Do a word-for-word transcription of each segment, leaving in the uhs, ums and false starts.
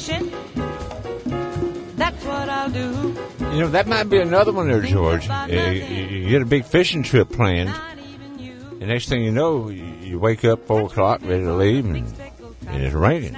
fishing. That's what I'll do. You know, that might be another one there, George. Uh, you, you get a big fishing trip planned, and next thing you know, you, you wake up four o'clock, ready to leave, and, and it's raining.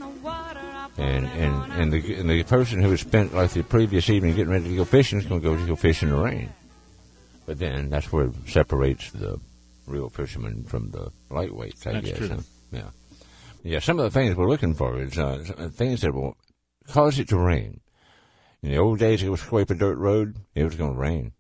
And and and the and the person who had spent like the previous evening getting ready to go fishing is going to go to go fish in the rain. But then that's where it separates the real fishermen from the lightweights, I that's guess. True. Huh? Yeah, yeah. Some of the things we're looking for is uh, things that will cause it to rain. In the old days, it was scrape a dirt road. It was going to rain.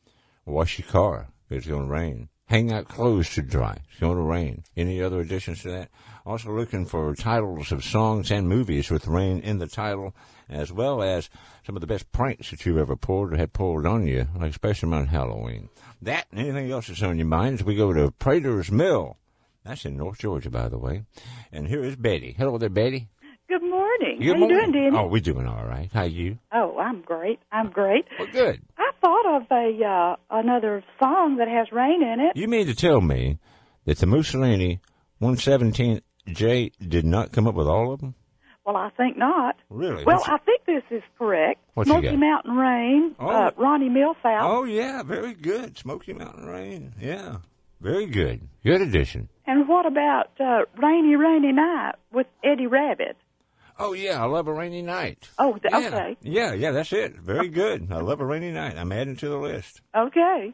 Wash your car. It was going to rain. Hang out clothes to dry. It's going to rain. Any other additions to that? Also looking for titles of songs and movies with rain in the title, as well as some of the best pranks that you've ever pulled or had pulled on you, like especially around Halloween. That and anything else that's on your mind as we go to Prater's Mill. That's in North Georgia, by the way. And here is Betty. Hello there, Betty. Good morning. Good How morning. you doing, Danny? Oh, we're doing all right. How you? Oh, I'm great. I'm great. Well, good. I thought of a uh, another song that has rain in it. You mean to tell me that the Mussolini one seventeen J did not come up with all of them? Well, I think not. Really? Well, What's- I think this is correct. What you Smoky got? Mountain Rain, Oh. uh, Ronnie Milsap. Oh, yeah, very good. Smoky Mountain Rain. Yeah, very good. Good addition. And what about uh, Rainy, Rainy Night with Eddie Rabbit? Oh, yeah, I love a rainy night. Oh, th- Yeah. okay. Yeah, yeah, that's it. Very good. I love a rainy night. I'm adding to the list. Okay.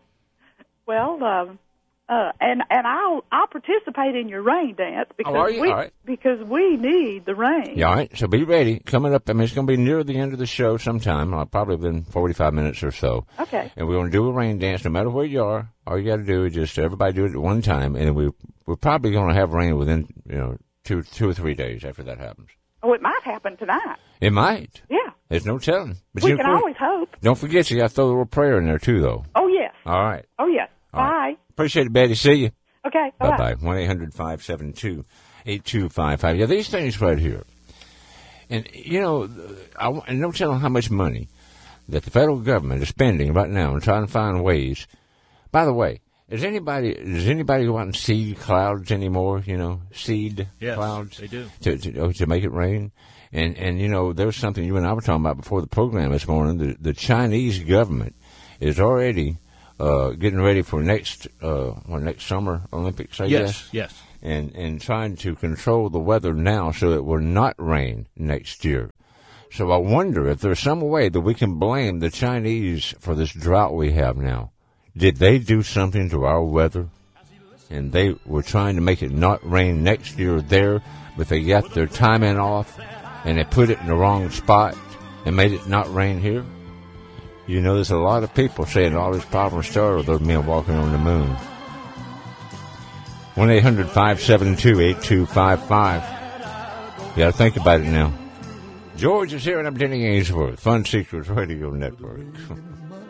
Well, um, uh, and and I'll I'll participate in your rain dance because Oh, are you? we All right. because we need the rain. Yeah, all right, so be ready. Coming up, I mean, it's going to be near the end of the show sometime, uh, probably within forty-five minutes or so. Okay. And we're going to do a rain dance no matter where you are. All you got to do is just everybody do it at one time, and we, we're probably going to have rain within, you know, two two or three days after that happens. Oh, it might happen tonight. It might. Yeah. There's no telling. But We you can know, always hope. don't forget, you got to throw a little prayer in there, too, though. Oh, yes. All right. Oh, yes. All Bye. right. Appreciate it, Betty. See you. Okay. Bye-bye. Bye-bye. one eight hundred five seven two eight two five five. Yeah, these things right here. And, you know, I, and no telling how much money that the federal government is spending right now and trying to find ways. By the way, is anybody does anybody go out and seed clouds anymore? You know, seed Yes, clouds they do. to to, oh, to make it rain. And and you know, there was something you and I were talking about before the program this morning. The the Chinese government is already uh, getting ready for next uh, well, next summer Olympics, I Yes, guess. yes. And and trying to control the weather now so it will not rain next year. So I wonder if there's some way that we can blame the Chinese for this drought we have now. Did they do something to our weather? And they were trying to make it not rain next year there, but they got their timing off, and they put it in the wrong spot and made it not rain here? You know, there's a lot of people saying all this problem started with those men walking on the moon. one eight hundred five seven two eight two five five. You got to think about it now. George is here, and I'm Denny Ainsworth, Fun Secrets Radio Network.